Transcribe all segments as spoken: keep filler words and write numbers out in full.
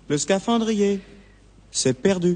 Le scaphandrier s'est perdu.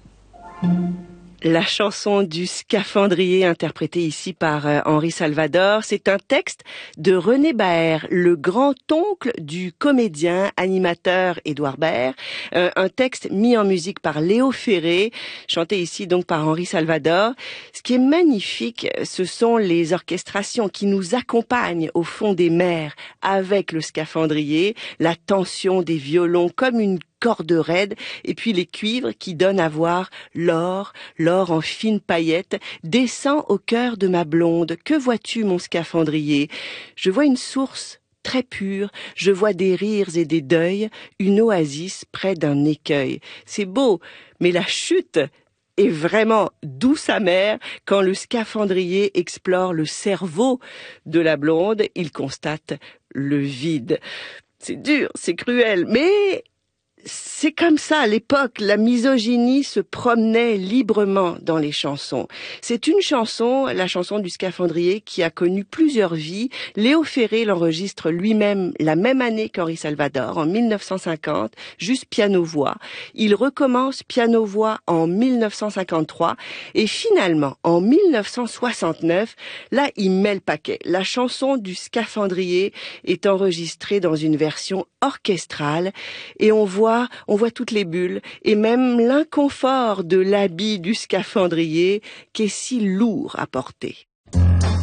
La chanson du scaphandrier interprétée ici par euh, Henri Salvador, c'est un texte de René Baer, le grand-oncle du comédien, animateur Édouard Baer, euh, un texte mis en musique par Léo Ferré, chanté ici donc par Henri Salvador. Ce qui est magnifique, ce sont les orchestrations qui nous accompagnent au fond des mers avec le scaphandrier, la tension des violons comme une corde raide, et puis les cuivres qui donnent à voir l'or, l'or en fines paillettes, descend au cœur de ma blonde. Que vois-tu, mon scaphandrier? Je vois une source très pure, je vois des rires et des deuils, une oasis près d'un écueil. C'est beau, mais la chute est vraiment douce amère quand le scaphandrier explore le cerveau de la blonde. Il constate le vide. C'est dur, c'est cruel, mais c'est comme ça, à l'époque, la misogynie se promenait librement dans les chansons. C'est une chanson, la chanson du scaphandrier, qui a connu plusieurs vies. Léo Ferré l'enregistre lui-même la même année qu'Henri Salvador, en mille neuf cent cinquante, juste piano-voix. Il recommence piano-voix en mille neuf cent cinquante-trois, et finalement, en mille neuf cent soixante-neuf, là, il met le paquet. La chanson du scaphandrier est enregistrée dans une version orchestrale, et on voit On voit toutes les bulles et même l'inconfort de l'habit du scaphandrier qui est si lourd à porter.